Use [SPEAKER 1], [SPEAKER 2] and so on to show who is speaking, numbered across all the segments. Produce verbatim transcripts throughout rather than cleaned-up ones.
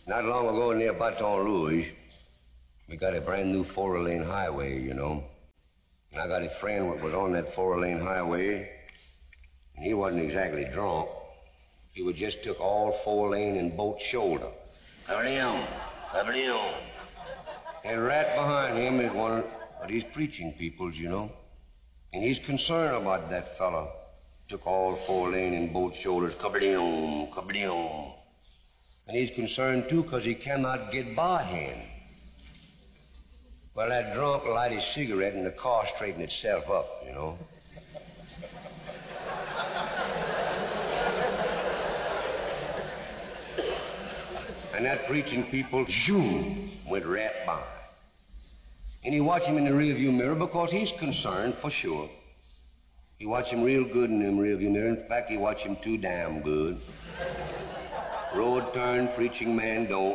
[SPEAKER 1] Not long ago near Baton Rouge, we got a brand new four-lane highway, you know. And I got a friend that was on that four-lane highway, and he wasn't exactly drunk. He was just took all four lane in both shoulder. Cableon, cableon. And right behind him is one of these preaching peoples, you know. And he's concerned about that fella. Took all four lane in both shoulders. Cableon, cableon. And he's concerned, too, because he cannot get by him. Well, that drunk light his cigarette and the car straightened itself up, you know. And that preaching people, zoom, went right by. And he watched him in the rearview mirror because he's concerned, for sure. He watched him real good in the rearview mirror. In fact, he watched him too damn good. Road turn, preaching man don't.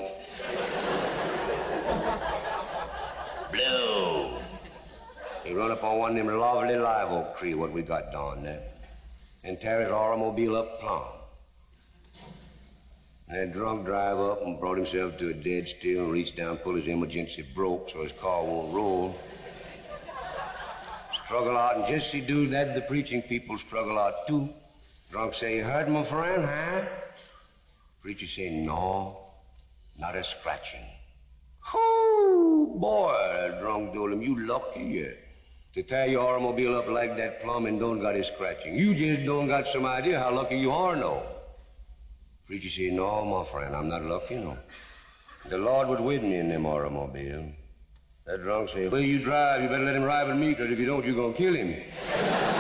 [SPEAKER 1] Blow. He run up on one of them lovely live oak tree what we got down there and tear his automobile up plumb. And that drunk drive up and brought himself to a dead still and reached down, pulled his emergency brake so his car won't roll. Struggle out, and just he do that, the preaching people struggle out too. Drunk say, "You hurt my friend, huh?" Preacher say, "No, not a scratching." Oh, boy, that drunk told him, "You lucky yet. To tear your automobile up like that plumb and don't got a scratching. You just don't got some idea how lucky you are, no." Preacher said, "No, my friend, I'm not lucky, no. The Lord was with me in them automobile." That drunk said, "Well, you drive, you better let him ride with me, because if you don't, you're going to kill him."